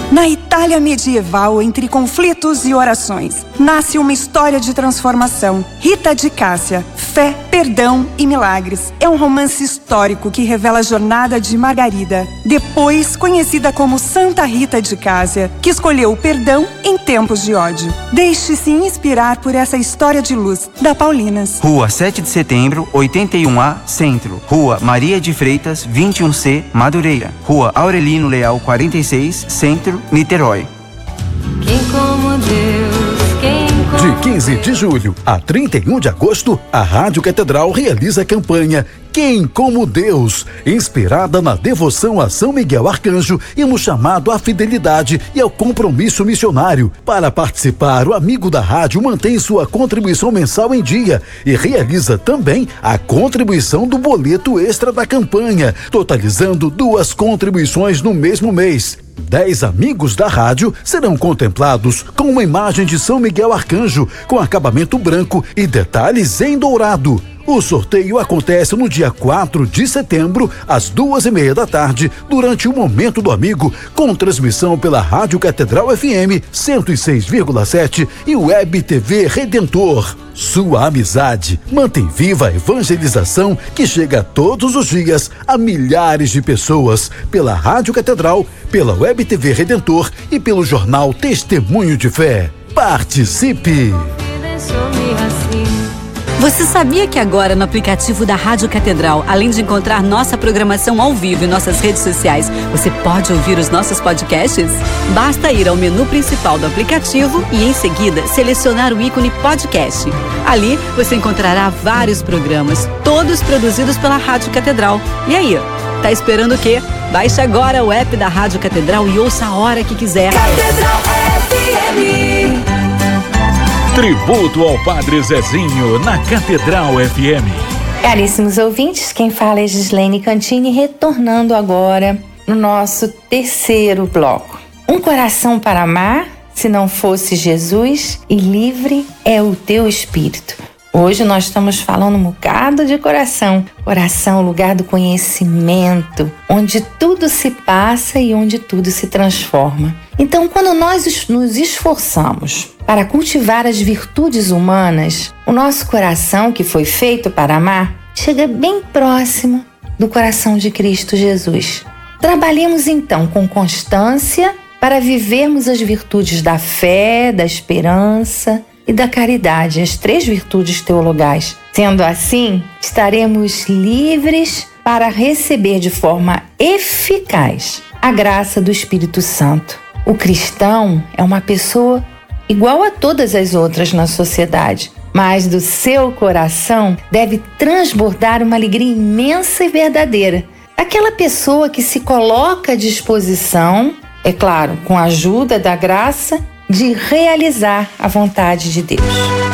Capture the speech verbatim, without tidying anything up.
Na Itália medieval, entre conflitos e orações, nasce uma história de transformação. Rita de Cássia, Fé, Perdão e Milagres. É um romance histórico que revela a jornada de Margarida, depois conhecida como Santa Rita de Cássia, que escolheu o perdão em tempos de ódio. Deixe-se inspirar por essa história de luz, da Paulinas. Rua sete de Setembro, oitenta e um A, Centro. Rua Maria de Freitas, vinte e um C, Madureira. Rua Aurelino Leal, quarenta e seis, Centro, Niterói. Quem como Deus, quem como De quinze de julho a trinta e um de agosto, a Rádio Catedral realiza a campanha Quem como Deus, inspirada na devoção a São Miguel Arcanjo e no chamado à fidelidade e ao compromisso missionário. Para participar, o amigo da rádio mantém sua contribuição mensal em dia e realiza também a contribuição do boleto extra da campanha, totalizando duas contribuições no mesmo mês. Dez amigos da rádio serão contemplados com uma imagem de São Miguel Arcanjo com acabamento branco e detalhes em dourado. O sorteio acontece no dia quatro de setembro, às duas e meia da tarde, durante o Momento do Amigo, com transmissão pela Rádio Catedral F M cento e seis vírgula sete e Web T V Redentor. Sua amizade mantém viva a evangelização que chega todos os dias a milhares de pessoas pela Rádio Catedral, pela Web T V Redentor e pelo jornal Testemunho de Fé. Participe! Você sabia que agora no aplicativo da Rádio Catedral, além de encontrar nossa programação ao vivo em nossas redes sociais, você pode ouvir os nossos podcasts? Basta ir ao menu principal do aplicativo e em seguida selecionar o ícone podcast. Ali você encontrará vários programas, todos produzidos pela Rádio Catedral. E aí, tá esperando o quê? Baixe agora o app da Rádio Catedral e ouça a hora que quiser. Catedral F M. Tributo ao Padre Zezinho na Catedral F M. Caríssimos ouvintes, quem fala é Gislene Cantini, retornando agora no nosso terceiro bloco. Um coração para amar, se não fosse Jesus, e livre é o teu espírito. Hoje nós estamos falando um bocado de coração. Coração, lugar do conhecimento, onde tudo se passa e onde tudo se transforma. Então, quando nós nos esforçamos para cultivar as virtudes humanas, o nosso coração, que foi feito para amar, chega bem próximo do coração de Cristo Jesus. Trabalhemos então com constância para vivermos as virtudes da fé, da esperança e da caridade, as três virtudes teologais. Sendo assim, estaremos livres para receber de forma eficaz a graça do Espírito Santo. O cristão é uma pessoa igual a todas as outras na sociedade, mas do seu coração deve transbordar uma alegria imensa e verdadeira. Aquela pessoa que se coloca à disposição, é claro, com a ajuda da graça, de realizar a vontade de Deus.